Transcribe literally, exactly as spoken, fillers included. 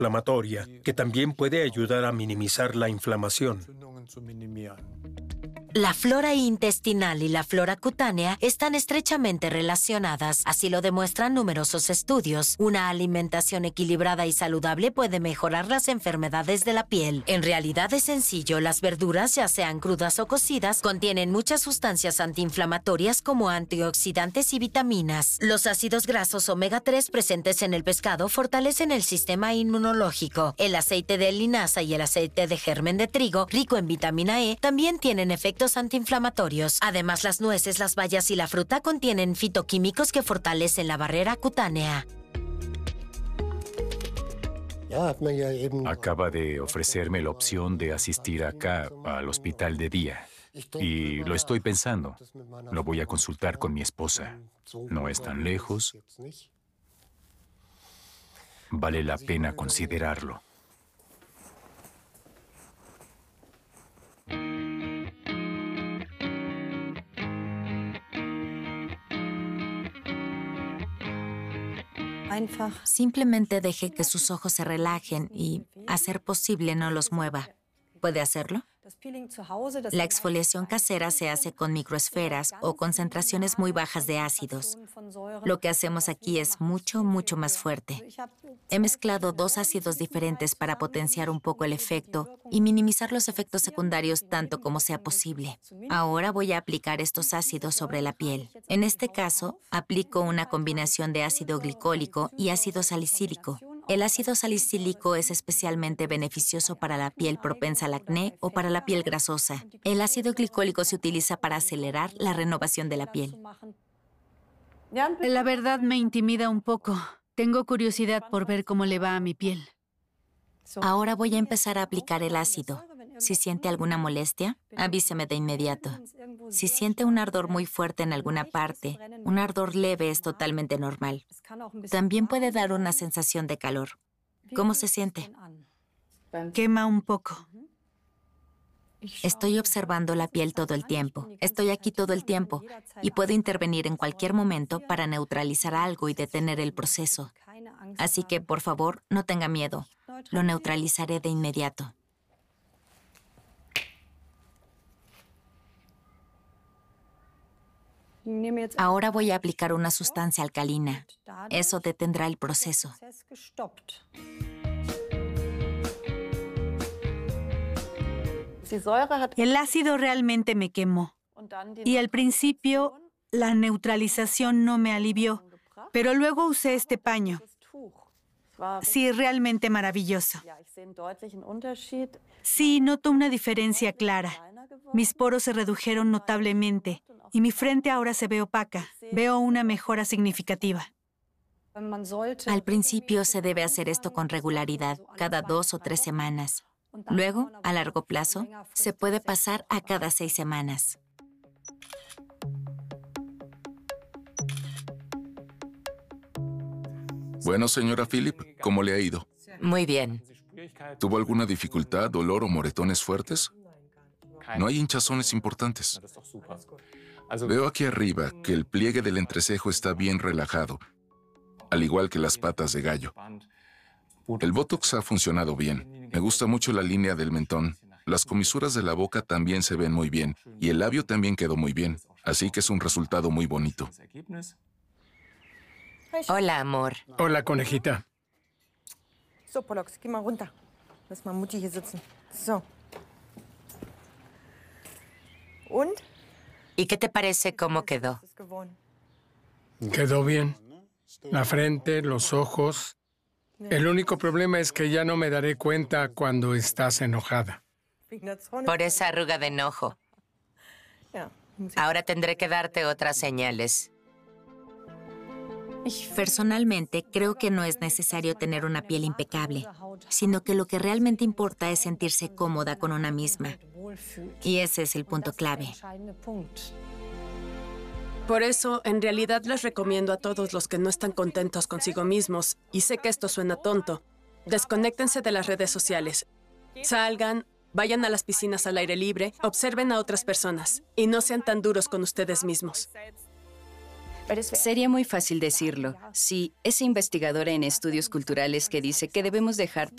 antiinflamatoria, que también puede ayudar a minimizar la inflamación. La flora intestinal y la flora cutánea están estrechamente relacionadas, así lo demuestran numerosos estudios. Una alimentación equilibrada y saludable puede mejorar las enfermedades de la piel. En realidad es sencillo, las verduras, ya sean crudas o cocidas, contienen muchas sustancias antiinflamatorias como antioxidantes y vitaminas. Los ácidos grasos omega tres presentes en el pescado fortalecen el sistema inmunológico. El aceite de linaza y el aceite de germen de trigo, rico en vitamina E, también tienen efectos antiinflamatorios. Además, las nueces, las bayas y la fruta contienen fitoquímicos que fortalecen la barrera cutánea. Acaba de ofrecerme la opción de asistir acá al hospital de día. Y lo estoy pensando. Lo voy a consultar con mi esposa. No es tan lejos. Vale la pena considerarlo. Simplemente deje que sus ojos se relajen y, a ser posible, no los mueva. ¿Puede hacerlo? La exfoliación casera se hace con microesferas o concentraciones muy bajas de ácidos. Lo que hacemos aquí es mucho, mucho más fuerte. He mezclado dos ácidos diferentes para potenciar un poco el efecto y minimizar los efectos secundarios tanto como sea posible. Ahora voy a aplicar estos ácidos sobre la piel. En este caso, aplico una combinación de ácido glicólico y ácido salicílico. El ácido salicílico es especialmente beneficioso para la piel propensa al acné o para la piel grasosa. El ácido glicólico se utiliza para acelerar la renovación de la piel. La verdad me intimida un poco. Tengo curiosidad por ver cómo le va a mi piel. Ahora voy a empezar a aplicar el ácido. Si siente alguna molestia, avíseme de inmediato. Si siente un ardor muy fuerte en alguna parte, un ardor leve es totalmente normal. También puede dar una sensación de calor. ¿Cómo se siente? Quema un poco. Estoy observando la piel todo el tiempo. Estoy aquí todo el tiempo y puedo intervenir en cualquier momento para neutralizar algo y detener el proceso. Así que, por favor, no tenga miedo. Lo neutralizaré de inmediato. Ahora voy a aplicar una sustancia alcalina. Eso detendrá el proceso. El ácido realmente me quemó. Y al principio, la neutralización no me alivió. Pero luego usé este paño. Sí, realmente maravilloso. Sí, noto una diferencia clara. Mis poros se redujeron notablemente y mi frente ahora se ve opaca. Veo una mejora significativa. Al principio se debe hacer esto con regularidad, cada dos o tres semanas. Luego, a largo plazo, se puede pasar a cada seis semanas. Bueno, señora Philip, ¿cómo le ha ido? Muy bien. ¿Tuvo alguna dificultad, dolor o moretones fuertes? No hay hinchazones importantes. Veo aquí arriba que el pliegue del entrecejo está bien relajado, al igual que las patas de gallo. El Botox ha funcionado bien. Me gusta mucho la línea del mentón. Las comisuras de la boca también se ven muy bien, y el labio también quedó muy bien, así que es un resultado muy bonito. Hola, amor. Hola, conejita. So, Pollux, geh mal runter. Lass mal Mutti hier sitzen. So. Und? ¿Y qué te parece cómo quedó? Quedó bien. La frente, los ojos. El único problema es que ya no me daré cuenta cuando estás enojada. Por esa arruga de enojo. Ahora tendré que darte otras señales. Personalmente, creo que no es necesario tener una piel impecable, sino que lo que realmente importa es sentirse cómoda con una misma. Y ese es el punto clave. Por eso, en realidad les recomiendo a todos los que no están contentos consigo mismos, y sé que esto suena tonto, desconéctense de las redes sociales. Salgan, vayan a las piscinas al aire libre, observen a otras personas, y no sean tan duros con ustedes mismos. Sería muy fácil decirlo. Sí, esa investigadora en estudios culturales que dice que debemos dejar